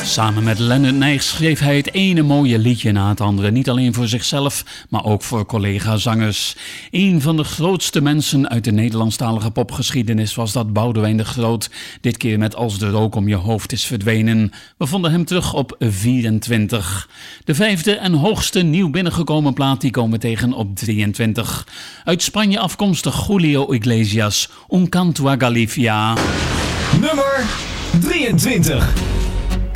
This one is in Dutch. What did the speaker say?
Samen met Leonard Nijg schreef hij het ene mooie liedje na het andere. Niet alleen voor zichzelf, maar ook voor collega-zangers. Een van de grootste mensen uit de Nederlandstalige popgeschiedenis was dat Boudewijn de Groot. Dit keer met Als de rook om je hoofd is verdwenen. We vonden hem terug op 24. De vijfde en hoogste nieuw binnengekomen plaat die komen tegen op 23. Uit Spanje afkomstig Julio Iglesias, Un Canto a Galicia. Nummer 23.